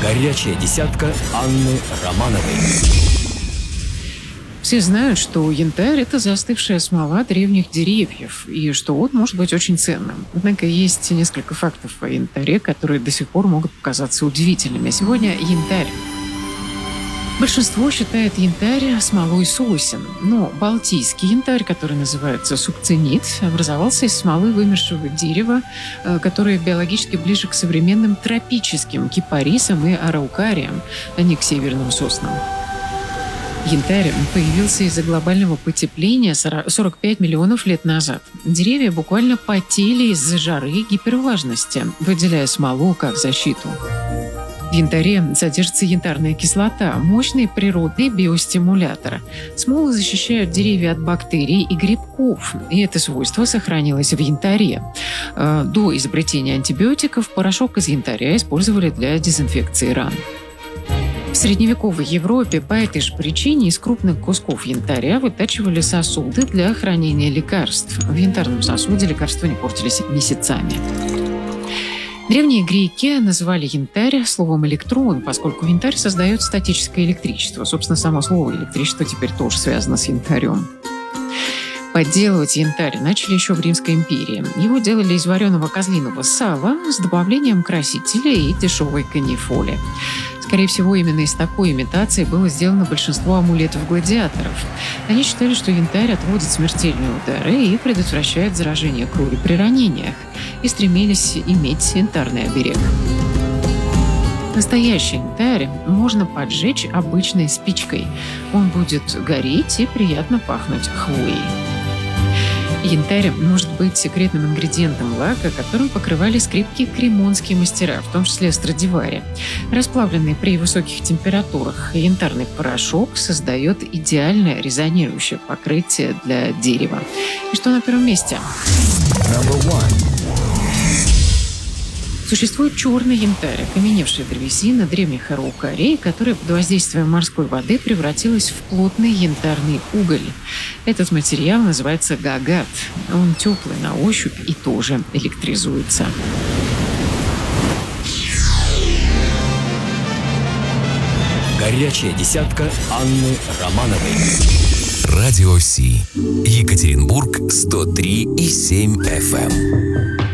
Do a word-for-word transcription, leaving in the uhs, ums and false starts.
Горячая десятка Анны Романовой. Все знают, что янтарь – это застывшая смола древних деревьев, и что он может быть очень ценным. Однако есть несколько фактов о янтаре, которые до сих пор могут показаться удивительными. Сегодня янтарь. Большинство считает янтарь смолой сосен, но балтийский янтарь, который называется сукцинит, образовался из смолы вымершего дерева, которое биологически ближе к современным тропическим кипарисам и араукариям, а не к северным соснам. Янтарь появился из-за глобального потепления сорок пять миллионов лет назад. Деревья буквально потели из-за жары и гипервлажности, выделяя смолу как защиту. В янтаре содержится янтарная кислота, мощный природный биостимулятор. Смолы защищают деревья от бактерий и грибков, и это свойство сохранилось в янтаре. До изобретения антибиотиков порошок из янтаря использовали для дезинфекции ран. В средневековой Европе по этой же причине из крупных кусков янтаря вытачивали сосуды для хранения лекарств. В янтарном сосуде лекарства не портились месяцами. Древние греки называли янтарь словом «электрон», поскольку янтарь создает статическое электричество. Собственно, само слово «электричество» теперь тоже связано с янтарем. Подделывать янтарь начали еще в Римской империи. Его делали из вареного козлиного сала с добавлением красителя и дешевой канифоли. Скорее всего, именно из такой имитации было сделано большинство амулетов гладиаторов. Они считали, что янтарь отводит смертельные удары и предотвращает заражение крови при ранениях, и стремились иметь янтарный оберег. Настоящий янтарь можно поджечь обычной спичкой. Он будет гореть и приятно пахнуть хвоей. Янтарь может быть секретным ингредиентом лака, которым покрывали скрипки кремонские мастера, в том числе Страдивари. Расплавленный при высоких температурах янтарный порошок создает идеальное резонирующее покрытие для дерева. И что на первом месте? Существует черный янтарь, окаменевшая древесина древних араукарий, которая под воздействием морской воды превратилась в плотный янтарный уголь. Этот материал называется гагат. Он теплый на ощупь и тоже электризуется. Горячая десятка Анны Романовой. Радио Си. Екатеринбург сто три и семь эф эм.